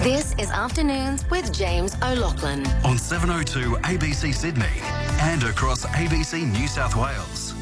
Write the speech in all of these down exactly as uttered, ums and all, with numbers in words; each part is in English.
This is Afternoons with James O'Loughlin on seven oh two A B C Sydney and across A B C New South Wales.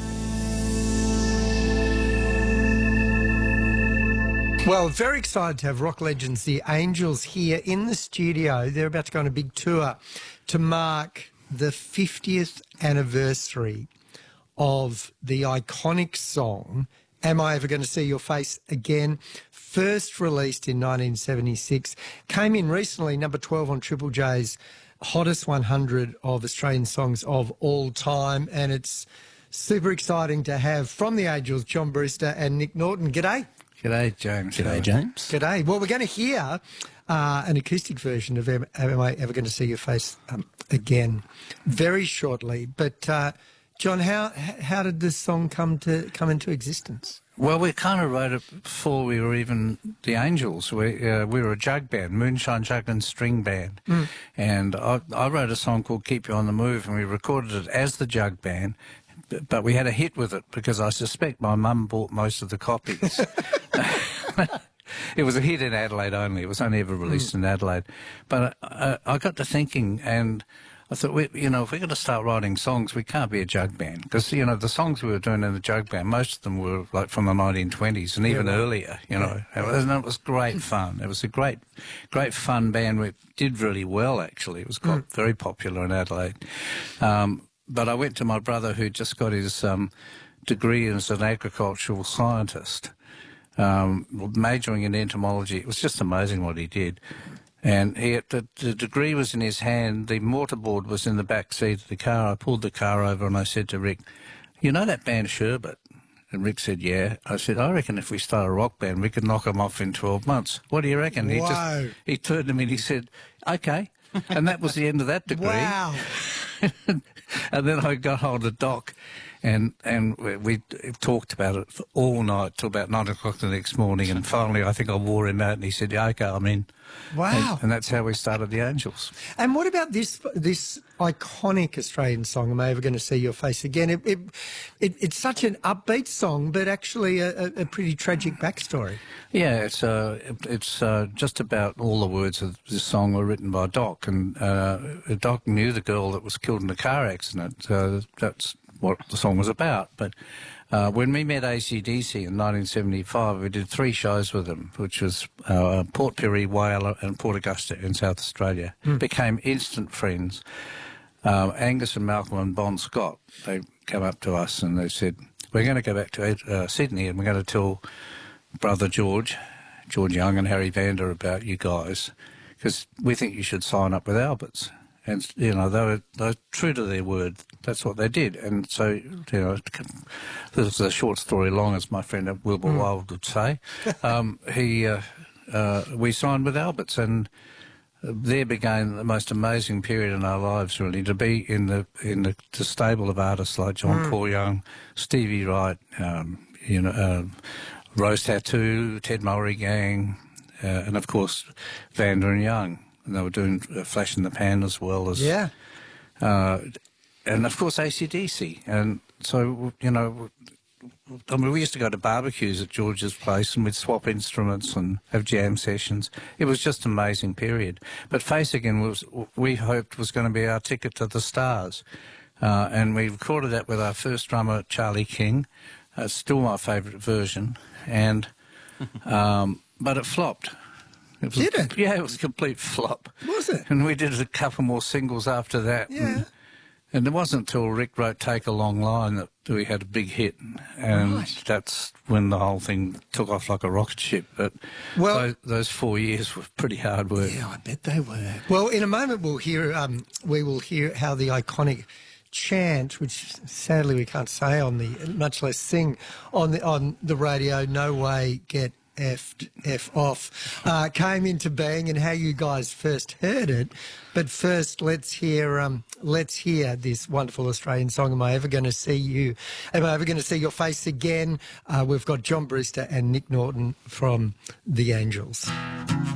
Well, very excited to have rock legends, the Angels, here in the studio. They're about to go on a big tour to mark the fiftieth anniversary of the iconic song, Am I Ever Going to See Your Face Again? First released in nineteen seventy-six, came in recently, number twelve on Triple J's hottest one hundred of Australian songs of all time, and it's super exciting to have from the Angels, John Brewster and Nick Norton. G'day. G'day, James. G'day, James. G'day. Well, we're going to hear uh, an acoustic version of Am, Am I Ever Going to See Your Face um, Again very shortly. But, uh, John, how how did this song come to come into existence? Well, we kind of wrote it before we were even the Angels. We uh, we were a jug band, Moonshine Jug and String Band. Mm. And I, I wrote a song called Keep You on the Move, and we recorded it as the jug band. But we had a hit with it because I suspect my mum bought most of the copies. It was a hit in Adelaide only. It was only ever released mm. in Adelaide. But I, I got to thinking, and I thought, we, you know, if we're going to start writing songs, we can't be a jug band. Because, you know, the songs we were doing in the jug band, most of them were like from the nineteen twenties and even yeah, right. earlier, you know. Yeah. And it was great fun. It was a great, great fun band. We did really well, actually. It was got mm. very popular in Adelaide. Um, but I went to my brother who just got his um, degree as an agricultural scientist, um, majoring in entomology. It was just amazing what he did. And he, the, the degree was in his hand, the mortarboard was in the back seat of the car. I pulled the car over and I said to Rick, you know that band Sherbet? And Rick said, yeah. I said, I reckon if we start a rock band, we could knock them off in twelve months. What do you reckon? He wow. just he turned to me and he said, okay. And that was the end of that degree. Wow. And then I got hold of Doc, and and we, we talked about it for all night till about nine o'clock the next morning. And finally, I think I wore him out, and he said, yeah, "Okay, I'm in." Wow! And, and that's how we started the Angels. And what about this this iconic Australian song, "Am I Ever Going to See Your Face Again"? It, it, it it's such an upbeat song, but actually a, a pretty tragic backstory. Yeah, it's uh, it's uh, just about all the words of this song were written by Doc, and uh, Doc knew the girl that was killed in a car accident. So that's what the song was about. But uh, when we met A C D C in nineteen seventy-five, we did three shows with them, which was uh, Port Pirie, Whyalla and Port Augusta in South Australia. Mm. Became instant friends. Um, Angus and Malcolm and Bon Scott, they came up to us and they said, we're going to go back to uh, Sydney and we're going to tell Brother George, George Young and Harry Vander about you guys, because we think you should sign up with Alberts. And, you know, they were, they were true to their word. That's what they did. And so, you know, this is a short story long, as my friend Wilbur mm. Wilde would say. um, he, uh, uh, we signed with Alberts, and there began the most amazing period in our lives, really, to be in the in the, the stable of artists like John mm. Paul Young, Stevie Wright, um, you know, uh, Rose Tattoo, Ted Murray Gang, uh, and, of course, Vander and Young. And they were doing uh, Flash in the Pan as well as... Yeah. Uh, and, of course, A C D C. And so, you know, I mean, we used to go to barbecues at George's place and we'd swap instruments and have jam sessions. It was just an amazing period. But Face Again was, we hoped was going to be our ticket to the stars. Uh, and we recorded that with our first drummer, Charlie King. Uh, still my favourite version. And um, but it flopped. It was, did it? Yeah, it was a complete flop. Was it? And we did a couple more singles after that. Yeah. And, and it wasn't until Rick wrote Take a Long Line that we had a big hit. And right. that's when the whole thing took off like a rocket ship. But well, those, those four years were pretty hard work. Yeah, I bet they were. Well, in a moment we'll hear, um, we will hear how the iconic chant, which sadly we can't say on the, much less sing on the on the radio, "No Way, Get F'd, F Off," uh, came into being, and how you guys first heard it. But first, let's hear um, let's hear this wonderful Australian song, "Am I Ever Going to See You? Am I Ever Going to See Your Face Again?" Uh, we've got John Brewster and Nick Norton from the Angels.